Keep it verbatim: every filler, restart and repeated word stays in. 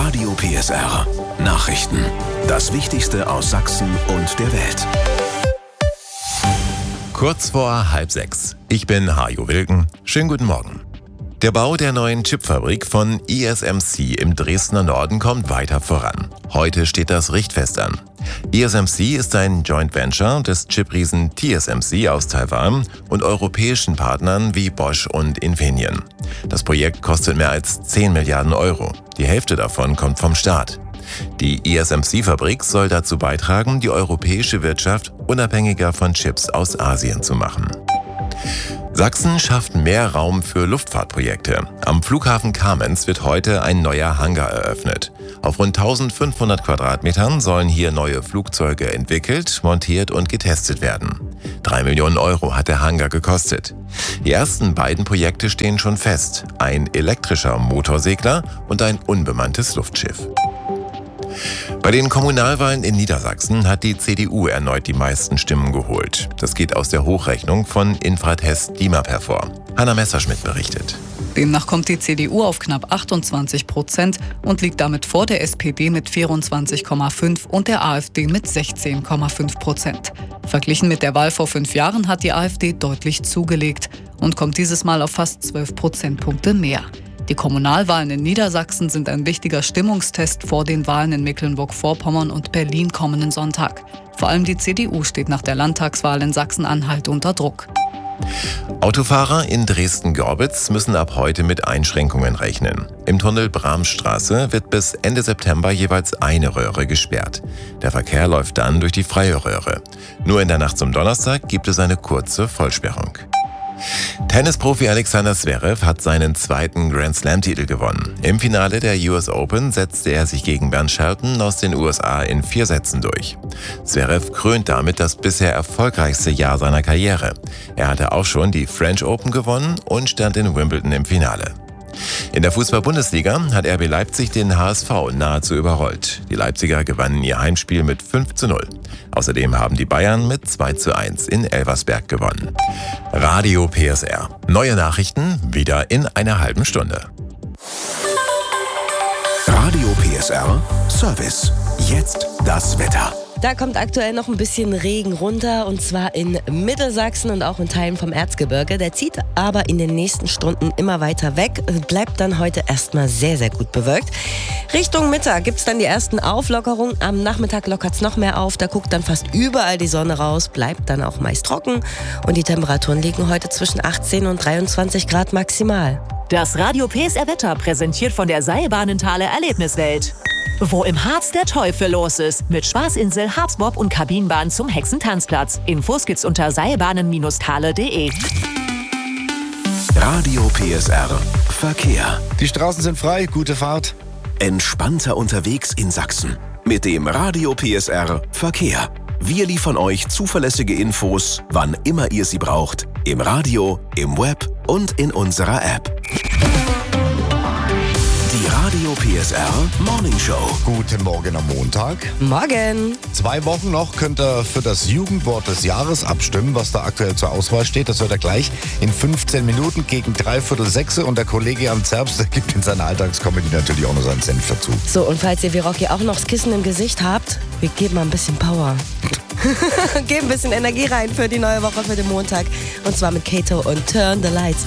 Radio P S R. Nachrichten. Das Wichtigste aus Sachsen und der Welt. Kurz vor halb sechs. Ich bin Hajo Wilken. Schönen guten Morgen. Der Bau der neuen Chipfabrik von I S M C im Dresdner Norden kommt weiter voran. Heute steht das Richtfest an. I S M C ist ein Joint Venture des Chipriesen T S M C aus Taiwan und europäischen Partnern wie Bosch und Infineon. Das Projekt kostet mehr als zehn Milliarden Euro. Die Hälfte davon kommt vom Staat. Die I S M C-Fabrik soll dazu beitragen, die europäische Wirtschaft unabhängiger von Chips aus Asien zu machen. Sachsen schafft mehr Raum für Luftfahrtprojekte. Am Flughafen Kamenz wird heute ein neuer Hangar eröffnet. Auf rund eintausendfünfhundert Quadratmetern sollen hier neue Flugzeuge entwickelt, montiert und getestet werden. Drei Millionen Euro hat der Hangar gekostet. Die ersten beiden Projekte stehen schon fest: ein elektrischer Motorsegler und ein unbemanntes Luftschiff. Bei den Kommunalwahlen in Niedersachsen hat die C D U erneut die meisten Stimmen geholt. Das geht aus der Hochrechnung von Infratest DIMAP hervor. Hanna Messerschmidt berichtet. Demnach kommt die C D U auf knapp achtundzwanzig Prozent und liegt damit vor der S P D mit vierundzwanzig Komma fünf und der AfD mit sechzehn Komma fünf Prozent. Verglichen mit der Wahl vor fünf Jahren hat die AfD deutlich zugelegt und kommt dieses Mal auf fast zwölf Prozentpunkte mehr. Die Kommunalwahlen in Niedersachsen sind ein wichtiger Stimmungstest vor den Wahlen in Mecklenburg-Vorpommern und Berlin kommenden Sonntag. Vor allem die C D U steht nach der Landtagswahl in Sachsen-Anhalt unter Druck. Autofahrer in Dresden-Gorbitz müssen ab heute mit Einschränkungen rechnen. Im Tunnel Bramstraße wird bis Ende September jeweils eine Röhre gesperrt. Der Verkehr läuft dann durch die freie Röhre. Nur in der Nacht zum Donnerstag gibt es eine kurze Vollsperrung. Tennisprofi Alexander Zverev hat seinen zweiten Grand-Slam-Titel gewonnen. Im Finale der U S Open setzte er sich gegen Bernd Shelton aus den U S A in vier Sätzen durch. Zverev krönt damit das bisher erfolgreichste Jahr seiner Karriere. Er hatte auch schon die French Open gewonnen und stand in Wimbledon im Finale. In der Fußball-Bundesliga hat R B Leipzig den H S V nahezu überrollt. Die Leipziger gewannen ihr Heimspiel mit fünf zu null. Außerdem haben die Bayern mit zwei zu eins in Elversberg gewonnen. Radio P S R. Neue Nachrichten wieder in einer halben Stunde. Radio P S R Service. Jetzt das Wetter. Da kommt aktuell noch ein bisschen Regen runter, und zwar in Mittelsachsen und auch in Teilen vom Erzgebirge. Der zieht aber in den nächsten Stunden immer weiter weg, bleibt dann heute erstmal sehr, sehr gut bewölkt. Richtung Mittag gibt es dann die ersten Auflockerungen. Am Nachmittag lockert es noch mehr auf, da guckt dann fast überall die Sonne raus, bleibt dann auch meist trocken und die Temperaturen liegen heute zwischen achtzehn und dreiundzwanzig Grad maximal. Das Radio P S R Wetter präsentiert von der Seilbahnenthaler Erlebniswelt. Wo im Harz der Teufel los ist. Mit Spaßinsel, Harzbob und Kabinenbahn zum Hexentanzplatz. Infos gibt's unter seilbahnen Thaler punkt de. Radio P S R Verkehr. Die Straßen sind frei, gute Fahrt. Entspannter unterwegs in Sachsen. Mit dem Radio P S R Verkehr. Wir liefern euch zuverlässige Infos, wann immer ihr sie braucht. Im Radio, im Web und in unserer App. Die Radio P S R Morning Show. Guten Morgen am Montag. Morgen. Zwei Wochen noch könnt ihr für das Jugendwort des Jahres abstimmen, was da aktuell zur Auswahl steht. Das hört ihr gleich in fünfzehn Minuten gegen dreiviertel sechs. Und der Kollege Jan Zerbst, der gibt in seiner Alltagscomedy natürlich auch noch seinen Senf dazu. So, und falls ihr wie Rocky auch noch das Kissen im Gesicht habt, wir geben mal ein bisschen Power. Geben ein bisschen Energie rein für die neue Woche, für den Montag. Und zwar mit Kato und Turn the Lights